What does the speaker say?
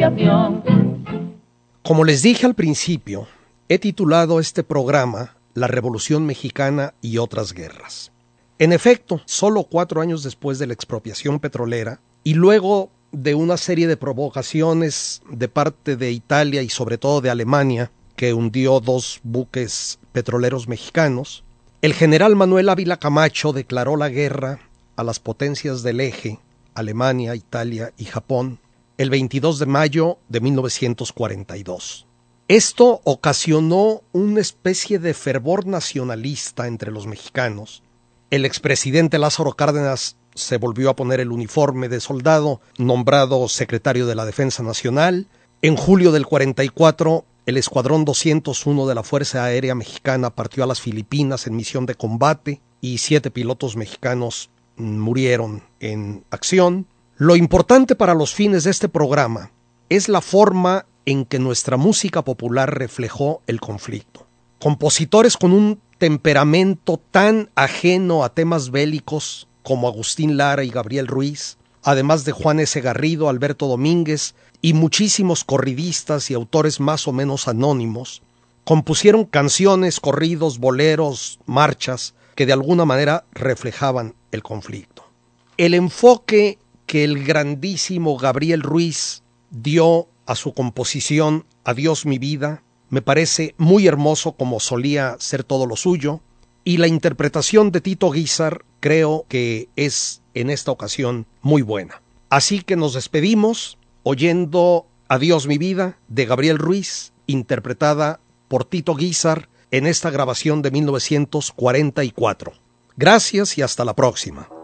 expropiación. Como les dije al principio, he titulado este programa La Revolución Mexicana y otras guerras. En efecto, solo 4 años después de la expropiación petrolera y luego de una serie de provocaciones de parte de Italia y sobre todo de Alemania, que hundió 2 buques petroleros mexicanos, el general Manuel Ávila Camacho declaró la guerra a las potencias del eje, Alemania, Italia y Japón, el 22 de mayo de 1942. Esto ocasionó una especie de fervor nacionalista entre los mexicanos. El expresidente Lázaro Cárdenas se volvió a poner el uniforme de soldado, nombrado secretario de la Defensa Nacional. En julio del 44, el Escuadrón 201 de la Fuerza Aérea Mexicana partió a las Filipinas en misión de combate y 7 pilotos mexicanos murieron en acción. Lo importante para los fines de este programa es la forma en que nuestra música popular reflejó el conflicto. Compositores con un temperamento tan ajeno a temas bélicos como Agustín Lara y Gabriel Ruiz, además de Juan S. Garrido, Alberto Domínguez y muchísimos corridistas y autores más o menos anónimos, compusieron canciones, corridos, boleros, marchas que de alguna manera reflejaban el conflicto. El enfoque que el grandísimo Gabriel Ruiz dio a su composición Adiós mi vida me parece muy hermoso, como solía ser todo lo suyo, y la interpretación de Tito Guízar creo que es en esta ocasión muy buena. Así que nos despedimos oyendo Adiós mi vida de Gabriel Ruiz, interpretada por Tito Guízar en esta grabación de 1944. Gracias y hasta la próxima.